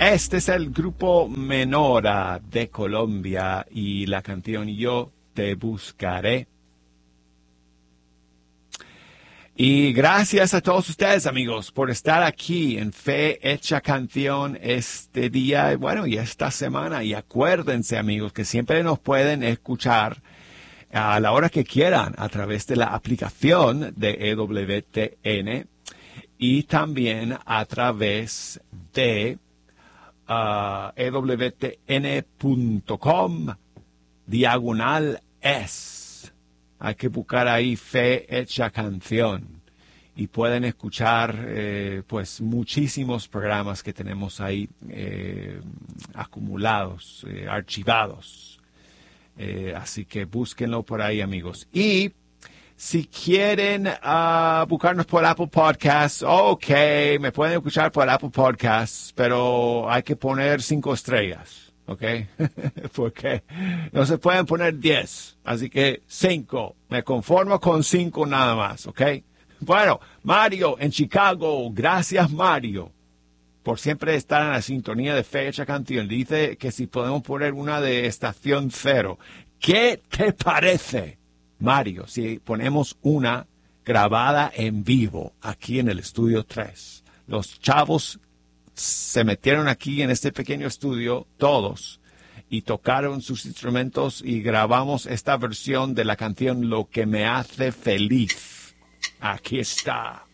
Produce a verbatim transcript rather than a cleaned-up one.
Este es el grupo Menora de Colombia y la canción Yo te buscaré. Y gracias a todos ustedes, amigos, por estar aquí en Fe Hecha Canción este día, bueno, y esta semana. Y acuérdense, amigos, que siempre nos pueden escuchar a la hora que quieran a través de la aplicación de E W T N y también a través de uh, E W T N punto com diagonal es. Hay que buscar ahí Fe Hecha Canción y pueden escuchar eh, pues muchísimos programas que tenemos ahí eh, acumulados, eh, archivados. Eh, así que búsquenlo por ahí, amigos. Y si quieren uh, buscarnos por Apple Podcasts, ok, me pueden escuchar por Apple Podcasts, pero hay que poner cinco estrellas. ¿Ok? Porque no se pueden poner diez. Así que cinco. Me conformo con cinco nada más. ¿Ok? Bueno, Mario en Chicago. Gracias, Mario, por siempre estar en la sintonía de Fe Hecha Canción. Dice que si podemos poner una de Estación Cero. ¿Qué te parece, Mario, si ponemos una grabada en vivo aquí en el Estudio tres? Los chavos se metieron aquí en este pequeño estudio, todos, y tocaron sus instrumentos y grabamos esta versión de la canción Lo que me hace feliz. Aquí está.